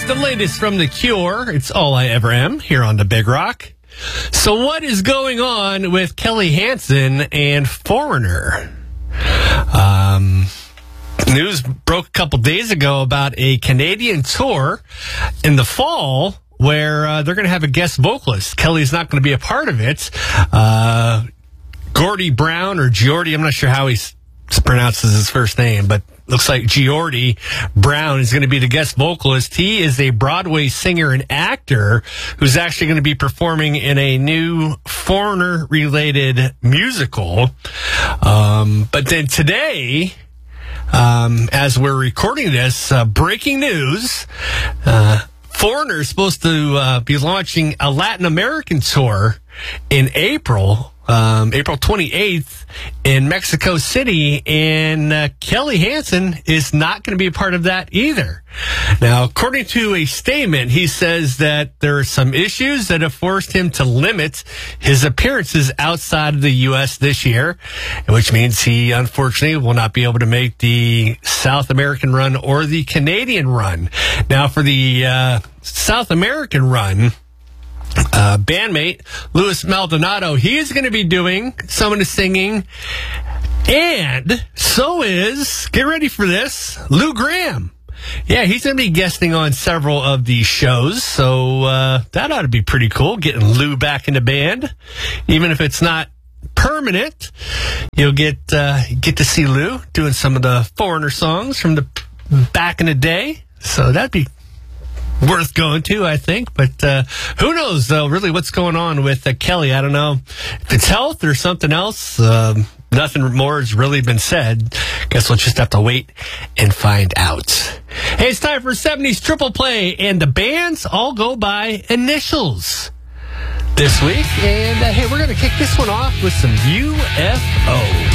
It's the latest from The Cure. It's All I Ever Am here on the Big Rock. So what is going on with Kelly Hansen and Foreigner? News broke a couple days ago about a Canadian tour in the fall where they're going to have a guest vocalist. Kelly's not going to be a part of it. Gordy Brown, or Geordie, I'm not sure how he pronounces his first name, but looks like Geordie Brown is going to be the guest vocalist. He is a Broadway singer and actor who's actually going to be performing in a new Foreigner-related musical. But then today, as we're recording this, breaking news, Foreigner is supposed to be launching a Latin American tour in April 28th in Mexico City, and Kelly Hansen is not going to be a part of that either. Now, according to a statement, he says that there are some issues that have forced him to limit his appearances outside of the U.S. this year, which means he unfortunately will not be able to make the South American run or the Canadian run. Now, for the South American run, bandmate Luis Maldonado, he is going to be doing some of the singing, and so is, get ready for this, Lou Gramm. Yeah, he's going to be guesting on several of these shows, so that ought to be pretty cool, getting Lou back in the band. Even if it's not permanent, you'll get to see Lou doing some of the Foreigner songs from the back in the day, so that'd be worth going to, I think. But who knows, though, really what's going on with Kelly. I don't know if it's health or something else. Nothing more has really been said. Guess we'll just have to wait and find out. Hey, it's time for 70s Triple Play, and the bands all go by initials this week. And hey, we're going to kick this one off with some UFO.